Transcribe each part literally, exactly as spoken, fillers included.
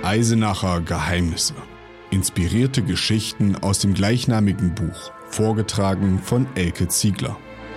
Eisenacher Geheimnisse. Inspirierte Geschichten aus dem gleichnamigen Buch, vorgetragen von Elke Ziegler.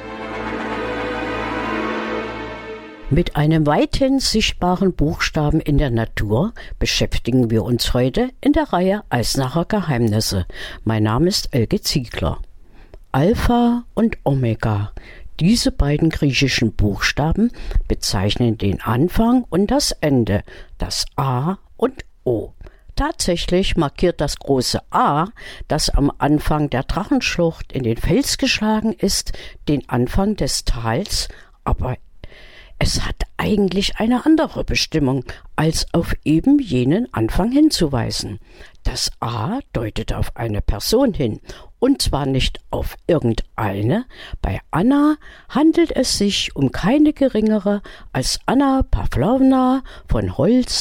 Mit einem weithin sichtbaren Buchstaben in der Natur beschäftigen wir uns heute in der Reihe Eisenacher Geheimnisse. Mein Name ist Elke Ziegler. Alpha und Omega. Diese beiden griechischen Buchstaben bezeichnen den Anfang und das Ende, das A und O. Tatsächlich markiert das große A, das am Anfang der Drachenschlucht in den Fels geschlagen ist, den Anfang des Tals, aber es hat eigentlich eine andere Bestimmung, als auf eben jenen Anfang hinzuweisen. Das A deutet auf eine Person hin, und zwar nicht auf irgendeine. Bei Anna handelt es sich um keine geringere als Anna Pawlowna von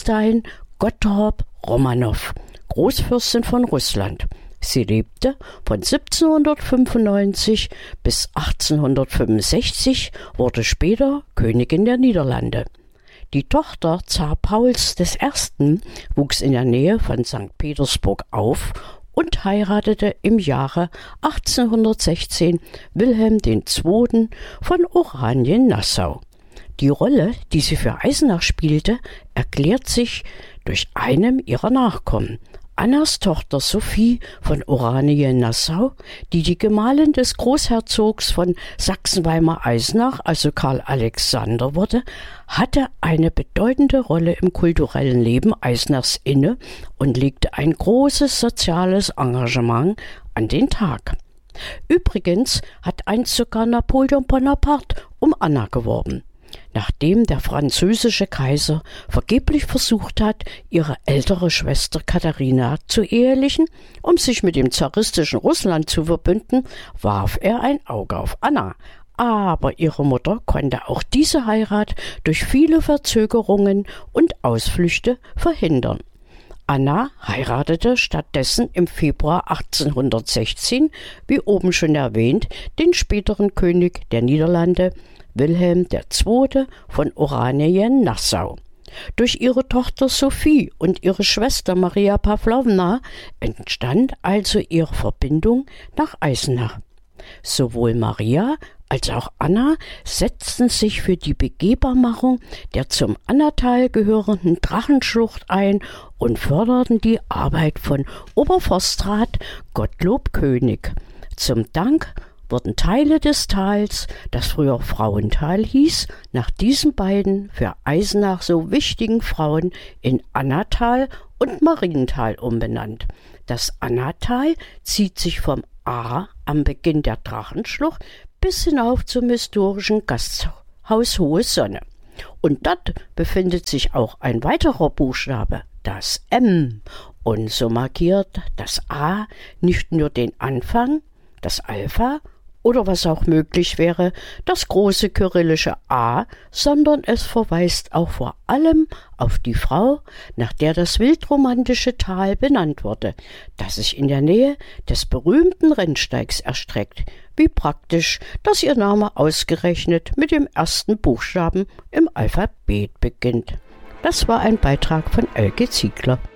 Holstein-Gottorp-Romanow, Großfürstin von Russland. Sie lebte von siebzehnhundertfünfundneunzig bis achtzehnhundertfünfundsechzig, wurde später Königin der Niederlande. Die Tochter Zar Pauls der Erste wuchs in der Nähe von Sankt Petersburg auf und heiratete im Jahre achtzehnhundertsechzehn Wilhelm der Zweite von Oranien-Nassau. Die Rolle, die sie für Eisenach spielte, erklärt sich durch einem ihrer Nachkommen. Annas Tochter Sophie von Oranien-Nassau, die die Gemahlin des Großherzogs von Sachsen-Weimar-Eisenach, also Karl Alexander, wurde, hatte eine bedeutende Rolle im kulturellen Leben Eisenachs inne und legte ein großes soziales Engagement an den Tag. Übrigens hat einst sogar Napoleon Bonaparte um Anna geworben. Nachdem der französische Kaiser vergeblich versucht hat, ihre ältere Schwester Katharina zu ehelichen, um sich mit dem zaristischen Russland zu verbünden, warf er ein Auge auf Anna. Aber ihre Mutter konnte auch diese Heirat durch viele Verzögerungen und Ausflüchte verhindern. Anna heiratete stattdessen im Februar achtzehnhundertsechzehn, wie oben schon erwähnt, den späteren König der Niederlande, Wilhelm der Zweite von Oranien-Nassau. Durch ihre Tochter Sophie und ihre Schwester Maria Pawlowna entstand also ihre Verbindung nach Eisenach. Sowohl Maria als auch Anna setzten sich für die Begehbarmachung der zum Annatal gehörenden Drachenschlucht ein und förderten die Arbeit von Oberforstrat Gottlob König. Zum Dank wurden Teile des Tals, das früher Frauental hieß, nach diesen beiden für Eisenach so wichtigen Frauen in Annatal und Mariental umbenannt. Das Annatal zieht sich vom A am Beginn der Drachenschlucht bis hinauf zum historischen Gasthaus Hohe Sonne. Und dort befindet sich auch ein weiterer Buchstabe, das M. Und so markiert das A nicht nur den Anfang, das Alpha, oder was auch möglich wäre, das große kyrillische A, sondern es verweist auch vor allem auf die Frau, nach der das wildromantische Tal benannt wurde, das sich in der Nähe des berühmten Rennsteigs erstreckt. Wie praktisch, dass ihr Name ausgerechnet mit dem ersten Buchstaben im Alphabet beginnt. Das war ein Beitrag von Elke Ziegler.